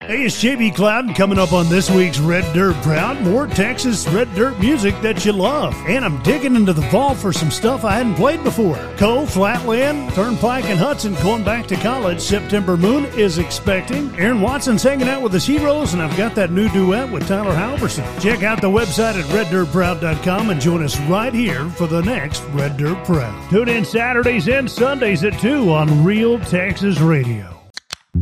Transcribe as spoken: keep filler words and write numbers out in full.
Hey, it's J B Cloud coming up on this week's Red Dirt Proud. More Texas Red Dirt music that you love. And I'm digging into the vault for some stuff I hadn't played before. Cole, Flatland, Turnpike, and Hudson going back to college. September Moon is expecting. Aaron Watson's hanging out with his heroes, and I've got that new duet with Tyler Halverson. Check out the website at red dirt proud dot com and join us right here for the next Red Dirt Proud. Tune in Saturdays and Sundays at two on Real Texas Radio.